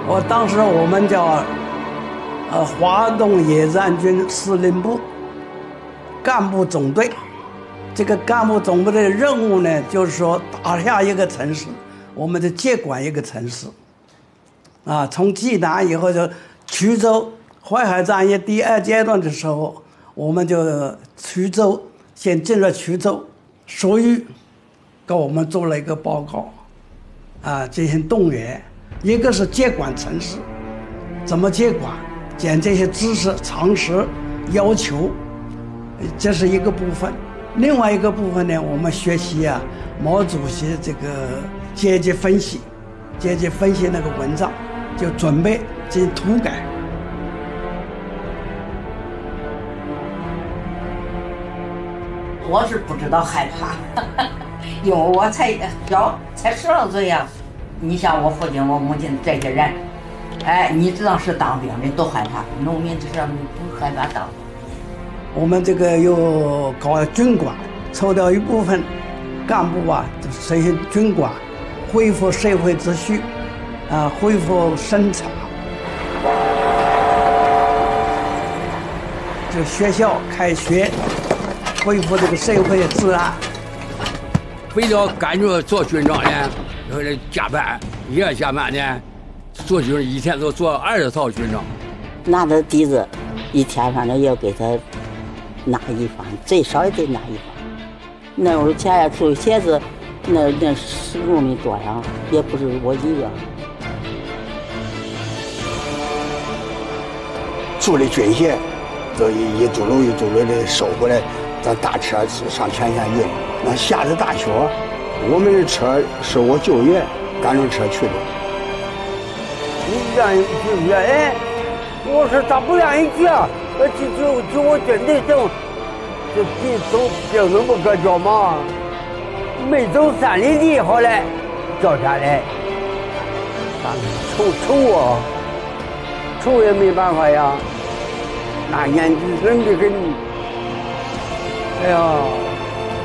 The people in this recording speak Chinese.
当时我们叫华东野战军司令部干部总队。这个干部总部的任务呢，就是说打下一个城市，我们就接管一个城市。从济南以后就衢州淮海战役第2阶段的时候，我们就衢州先进了衢州，粟裕给我们做了一个报告，进行动员。一个是接管城市，怎么接管，讲这些知识常识要求，这是一个部分。另外一个部分呢，我们学习毛主席这个阶级分析那个文章，就准备进行涂改。 我是不知道害怕，因为我才12岁呀。你像我父亲、我母亲这些人，你知道是当兵的都害怕，农民这上不害怕当兵。 我们这个又搞军管，抽调一部分干部实行军管，恢复社会秩序，恢复生产。就学校开学，恢复这个社会治安。 非要赶着做军长呢，然后加班，夜加班呢，做军一天都做20套军长。 拿着笛子，一天反正要给他拿一方，最少也得拿一方。那会儿家做鞋子，那10公里多长，也不是我一个。 做的军鞋，都一嘟噜一嘟噜的收回来，咱大车上前线运。那下着大雪，我们的车是我舅爷赶着车去的。 你愿意去不愿意？我说咋不愿意去啊？就我军队走，这地走就那么个叫嘛，没走3里地，后来叫下来，咱们愁也没办法呀，那年纪冷得很，哎呀。